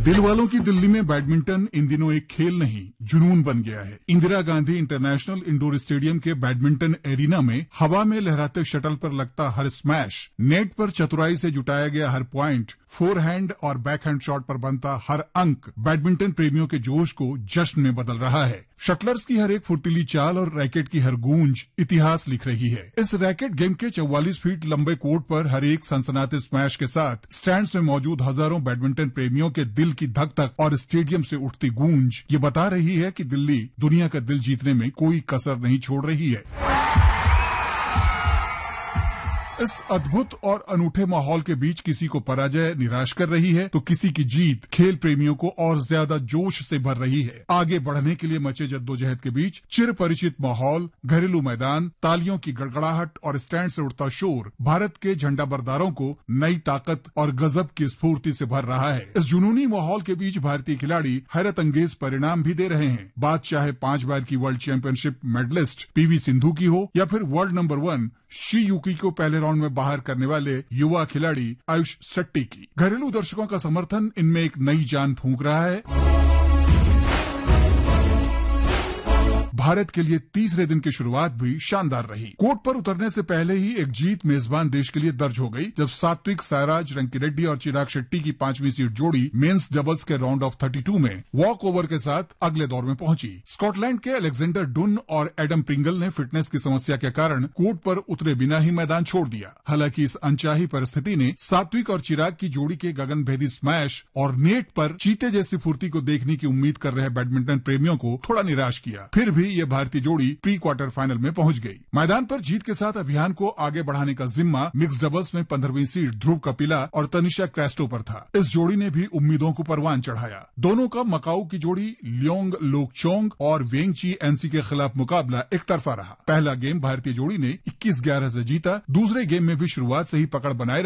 दिल वालों की दिल्ली में बैडमिंटन इन दिनों एक खेल नहीं, जुनून बन गया है। Indira Gandhi international indoor stadium के बैडमिंटन एरिना में हवा में लहराते शटल पर लगता हर स्मैश, नेट पर चतुराई से जुटाया गया हर पॉइंट, फोरहैंड और बैकहैंड शॉट पर बनता हर अंक बैडमिंटन प्रेमियों के जोश को जश्न में बदल रहा है। शटलर्स की हर एक फुर्तीली चाल और रैकेट की हर गूंज इतिहास लिख रही है। इस रैकेट गेम के 44 फीट लंबे कोर्ट पर हर एक सनसनाते स्मैश के साथ स्टैंड्स में मौजूद हजारों बैडमिंटन प्रेमियों के दिल की धक धक और स्टेडियम से उठती गूंज ये बता रही है कि दिल्ली दुनिया का दिल जीतने में कोई कसर नहीं छोड़ रही है। इस अद्भुत और अनूठे माहौल के बीच किसी को पराजय निराश कर रही है तो किसी की जीत खेल प्रेमियों को और ज्यादा जोश से भर रही है। आगे बढ़ने के लिए मचे जद्दोजहद के बीच चिर परिचित माहौल, घरेलू मैदान, तालियों की गड़गड़ाहट और स्टैंड से उठता शोर भारत के झंडा बरदारों को नई ताकत और गजब की स्फूर्ति से भर रहा है। इस जुनूनी माहौल के बीच भारतीय खिलाड़ी हैरत अंगेज परिणाम भी दे रहे हैं। बात चाहे 5 बार की world championship medallist PV Sindhu की हो या फिर वर्ल्ड नंबर 1 शी युकी को पहले राउंड में बाहर करने वाले युवा खिलाड़ी आयुष शेट्टी की। घरेलू दर्शकों का समर्थन इनमें एक नई जान फूंक रहा है। भारत के लिए तीसरे दिन की शुरुआत भी शानदार रही। कोर्ट पर उतरने से पहले ही एक जीत मेजबान देश के लिए दर्ज हो गई जब सात्विक साईराज रंकीरेड्डी और चिराग शेट्टी की 5वीं सीड जोड़ी मेंस डबल्स के राउंड ऑफ 32 में वॉक ओवर के साथ अगले दौर में पहुंची। स्कॉटलैंड के अलेक्जेंडर डुन और एडम प्रिंगल ने फिटनेस की समस्या के कारण कोर्ट पर उतरे बिना ही मैदान छोड़ दिया। हालांकि इस अनचाही परिस्थिति ने सात्विक और चिराग की जोड़ी के गगनभेदी स्मैश और नेट पर चीते जैसी फुर्ती को देखने की उम्मीद कर रहे बैडमिंटन प्रेमियों को थोड़ा निराश किया। फिर भी ये भारतीय जोड़ी प्री क्वार्टर फाइनल में पहुंच गई। मैदान पर जीत के साथ अभियान को आगे बढ़ाने का जिम्मा मिक्स डबल्स में 15वीं सीड ध्रुव कपिला और तनिषा क्रेस्टो पर था। इस जोड़ी ने भी उम्मीदों को परवान चढ़ाया। दोनों का मकाऊ की जोड़ी लियोंग लोकचोंग और वेंगची एनसी के खिलाफ मुकाबला एक तरफा रहा। पहला गेम भारतीय जोड़ी ने 21-11 से जीता। दूसरे गेम में भी शुरुआत से ही पकड़ बनाए